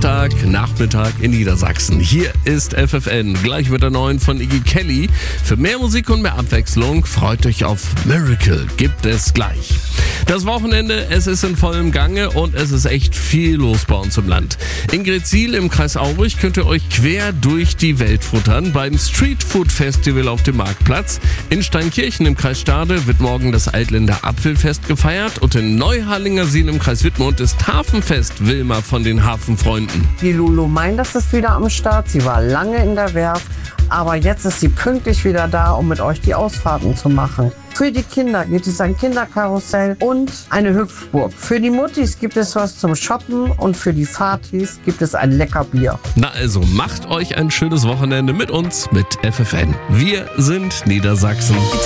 Samstagnachmittag in Niedersachsen. Hier ist FFN, gleich mit der neuen von Iggy Kelly. Für mehr Musik und mehr Abwechslung freut euch auf Miracle, gibt es gleich. Das Wochenende, es ist in vollem Gange und es ist echt viel los bei uns im Land. In Gretzil im Kreis Aurich könnt ihr euch quer durch die Welt futtern beim Street Food Festival auf dem Marktplatz. In Steinkirchen im Kreis Stade wird morgen das Altländer Apfelfest gefeiert und in Neuharlingersiel im Kreis Wittmund ist Hafenfest Wilma von den Hafenfreunden. Die Lulu Meinders ist wieder am Start. Sie war lange in der Werft, aber jetzt ist sie pünktlich wieder da, um mit euch die Ausfahrten zu machen. Für die Kinder gibt es ein Kinderkarussell und eine Hüpfburg. Für die Muttis gibt es was zum Shoppen und für die Fatis gibt es ein lecker Bier. Na also, macht euch ein schönes Wochenende mit uns, mit FFN. Wir sind Niedersachsen.